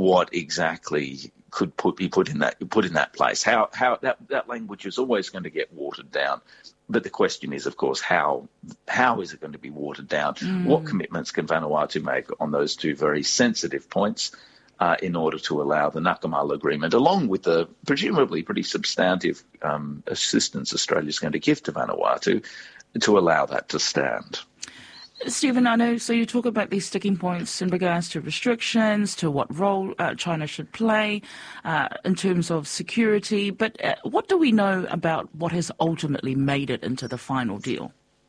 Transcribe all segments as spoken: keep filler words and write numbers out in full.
what exactly could put, be put in that put in that place. How how that, that language is always going to get watered down. But the question is, of course, how how is it going to be watered down? Mm. What commitments can Vanuatu make on those two very sensitive points uh, in order to allow the Nakamala Agreement, along with the presumably pretty substantive um, assistance Australia's going to give to Vanuatu, to allow that to stand? Stephen, I know, so you talk about these sticking points in regards to restrictions, to what role uh, China should play uh, in terms of security, but uh, what do we know about what has ultimately made it into the final deal?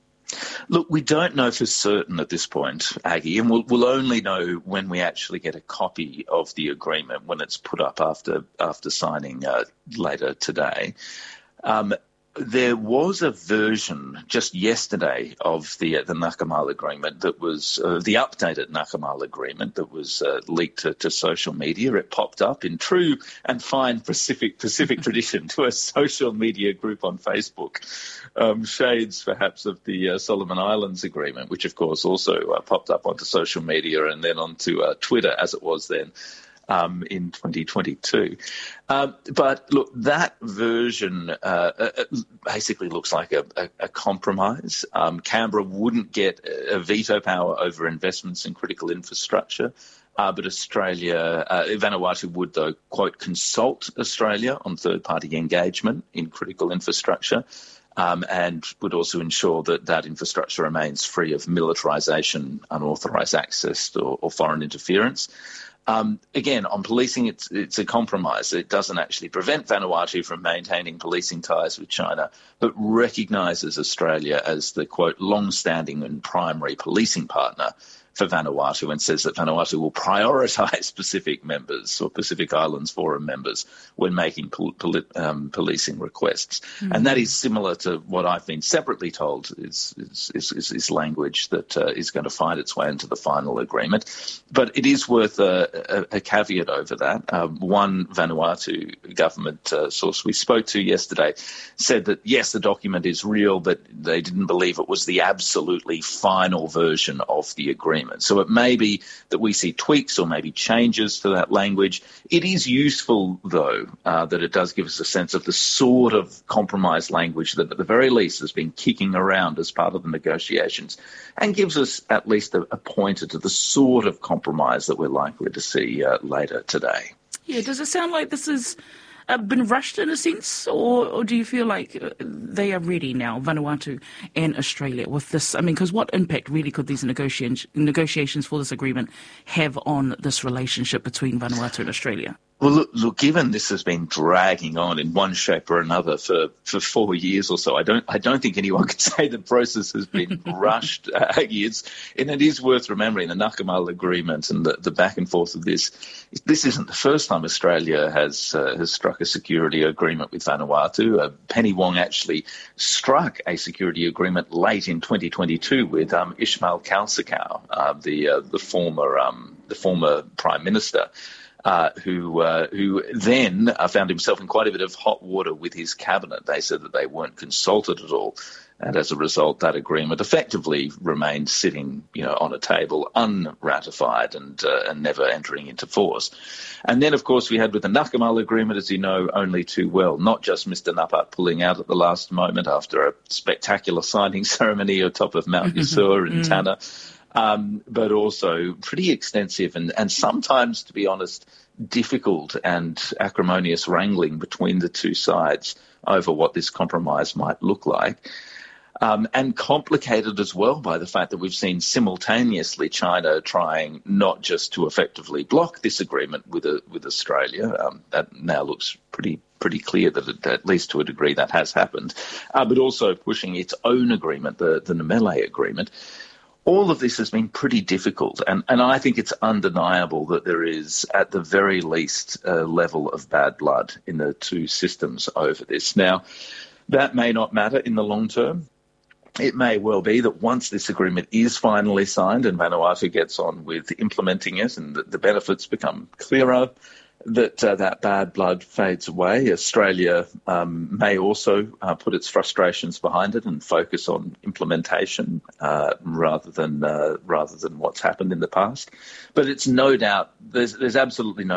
Look, we don't know for certain at this point, Aggie, and we'll, we'll only know when we actually get a copy of the agreement, when it's put up after, after signing uh, later today. Um, There was a version just yesterday of the uh, the Nakamala Agreement that was uh, the updated Nakamala Agreement that was uh, leaked to, to social media. It popped up in true and fine Pacific Pacific tradition to a social media group on Facebook, um, shades perhaps of the uh, Solomon Islands Agreement, which of course also uh, popped up onto social media and then onto uh, Twitter as it was then. Um, in twenty twenty-two. Um, but look, that version uh, uh, basically looks like a, a, a compromise. Um, Canberra wouldn't get a veto power over investments in critical infrastructure, uh, but Australia, uh, Vanuatu would, though, quote, consult Australia on third-party engagement in critical infrastructure. Um, and would also ensure that that infrastructure remains free of militarisation, unauthorised access or, or foreign interference. Um, again, on policing, it's, it's a compromise. It doesn't actually prevent Vanuatu from maintaining policing ties with China, but recognises Australia as the, quote, long-standing and primary policing partner for Vanuatu, and says that Vanuatu will prioritise Pacific members or Pacific Islands Forum members when making pol- pol- um, policing requests. Mm-hmm. And that is similar to what I've been separately told is, is, is, is language that uh, is going to find its way into the final agreement. But it is worth a, a, a caveat over that. Um, one Vanuatu government uh, source we spoke to yesterday said that, yes, the document is real, but they didn't believe it was the absolutely final version of the agreement. So it may be that we see tweaks or maybe changes to that language. It is useful, though, uh, that it does give us a sense of the sort of compromise language that at the very least has been kicking around as part of the negotiations, and gives us at least a, a pointer to the sort of compromise that we're likely to see uh, later today. Yeah, does it sound like this is Uh, been rushed in a sense, or, or do you feel like they are ready now, Vanuatu and Australia, with this? I mean, because what impact really could these negotiations negotiations for this agreement have on this relationship between Vanuatu and Australia? Well, look, look, given this has been dragging on in one shape or another for, for four years or so, I don't I don't think anyone could say the process has been rushed, Aggie. It's, and it is worth remembering the Nakamala Agreement and the, the back and forth of this. This isn't the first time Australia has uh, has struck a security agreement with Vanuatu. Uh, Penny Wong actually struck a security agreement late in twenty twenty-two with um, Ismail Kalsakau, uh, the uh, the former um, the former Prime Minister. Uh, who uh, who then uh, found himself in quite a bit of hot water with his cabinet. They said that they weren't consulted at all, and as a result, that agreement effectively remained sitting, you know, on a table, unratified and uh, and never entering into force. And then, of course, we had with the Nakamala Agreement, as you know, only too well, not just Mister Napat pulling out at the last moment after a spectacular signing ceremony atop of Mount Yasur in Tanna. Um, but also pretty extensive and, and sometimes, to be honest, difficult and acrimonious wrangling between the two sides over what this compromise might look like. Um, and complicated as well by the fact that we've seen simultaneously China trying not just to effectively block this agreement with a, with Australia. Um, that now looks pretty pretty clear that it, at least to a degree that has happened, uh, but also pushing its own agreement, the, the Namele Agreement. All of this has been pretty difficult, and, and I think it's undeniable that there is, at the very least, a level of bad blood in the two systems over this. Now, that may not matter in the long term. It may well be that once this agreement is finally signed and Vanuatu gets on with implementing it and the, the benefits become clearer, that uh, that bad blood fades away. Australia um, may also uh, put its frustrations behind it and focus on implementation uh, rather than uh, rather than what's happened in the past. But it's no doubt there's there's absolutely no